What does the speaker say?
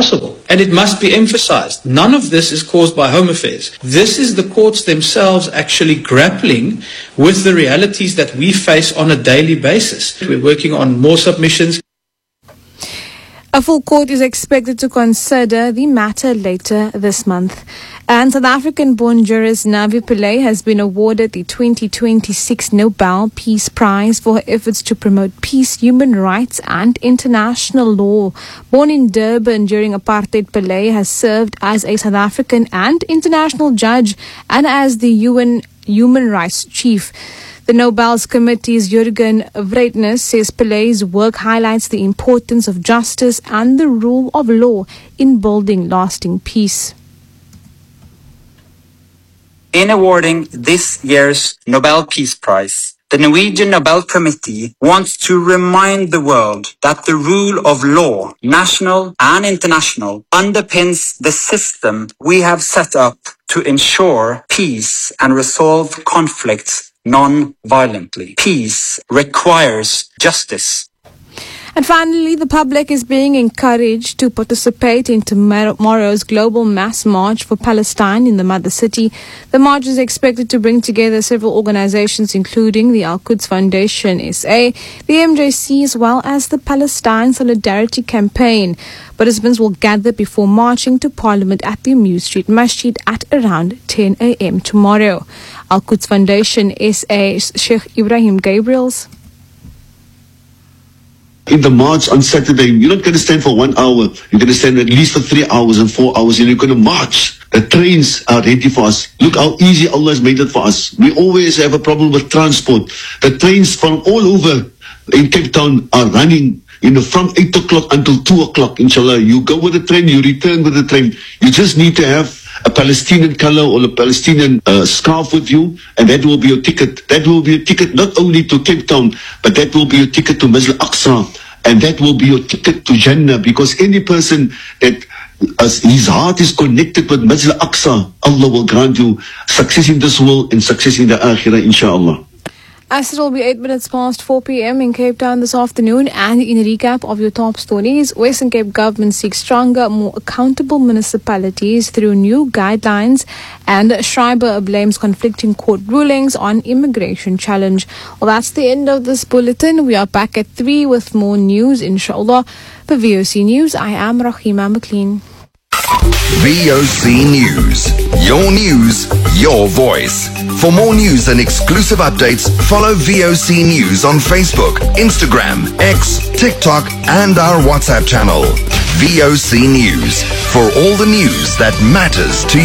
possible. And it must be emphasized, none of this is caused by Home Affairs. This is the courts themselves actually grappling with the realities that we face on a daily basis. We're working on more submissions. A full court is expected to consider the matter later this month. And South African-born jurist Navi Pillay has been awarded the 2026 Nobel Peace Prize for her efforts to promote peace, human rights and international law. Born in Durban during apartheid, Pillay has served as a South African and international judge and as the UN Human Rights Chief. The Nobel's Committee's Jürgen Vreitnes says Pillay's work highlights the importance of justice and the rule of law in building lasting peace. In awarding this year's Nobel Peace Prize, the Norwegian Nobel Committee wants to remind the world that the rule of law, national and international, underpins the system we have set up to ensure peace and resolve conflicts non-violently. Peace requires justice. And finally, the public is being encouraged to participate in tomorrow's global mass march for Palestine in the mother city. The march is expected to bring together several organizations, including the Al-Quds Foundation SA, the MJC, as well as the Palestine Solidarity Campaign. Participants will gather before marching to Parliament at the Ameuse Street Masjid at around 10 a.m. tomorrow. Al-Quds Foundation SA Sheikh Ibrahim Gabriels. In the march on Saturday, you're not going to stand for 1 hour. You're going to stand at least for 3 hours and 4 hours, and you're going to march. The trains are ready for us. Look how easy Allah has made it for us. We always have a problem with transport. The trains from all over in Cape Town are running from 8 o'clock until 2 o'clock, inshallah. You go with the train, you return with the train. You just need to have a Palestinian color or a Palestinian scarf with you, and that will be your ticket. That will be a ticket not only to Cape Town, but that will be your ticket to Masjid Al-Aqsa, and that will be your ticket to Jannah, because any person that his heart is connected with Masjid Al-Aqsa, Allah will grant you success in this world and success in the Akhirah, inshallah. As it will be 8 minutes past 4 p.m. in Cape Town this afternoon, and in a recap of your top stories, Western Cape government seeks stronger, more accountable municipalities through new guidelines, and Schreiber blames conflicting court rulings on immigration challenge. Well, that's the end of this bulletin. We are back at 3 with more news, inshallah. For VOC News, I am Rahima McLean. VOC News. Your news, your voice. For more news and exclusive updates, follow VOC News on Facebook, Instagram, X, TikTok, and our WhatsApp channel. VOC News. For all the news that matters to you.